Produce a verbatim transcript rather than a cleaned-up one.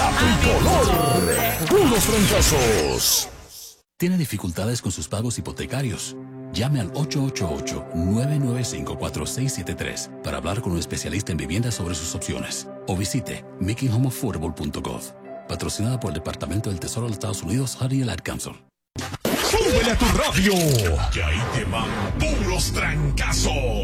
La Tricolor. Puros trancazos. ¿Tiene dificultades con sus pagos hipotecarios? Llame al ocho ocho ocho, nueve nueve cinco, cuatro seis siete tres para hablar con un especialista en vivienda sobre sus opciones. O visite making home affordable punto gov. Patrocinada por el Departamento del Tesoro de los Estados Unidos, Harry y el Ad Council. ¡Súbele a tu radio! Que ahí te van puros trancazos.